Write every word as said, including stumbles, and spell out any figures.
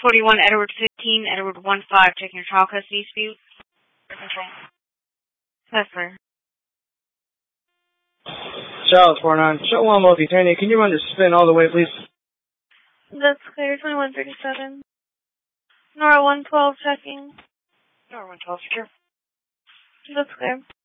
forty-one, Edward fifteen, Edward one five, checking your child custody dispute. Control. Yes, sir. Charles four nine. Show one multi-attorney. Can you run the spin all the way, please? That's clear. twenty-one thirty-seven. Nora one twelve checking. Nora one twelve, secure. That's clear.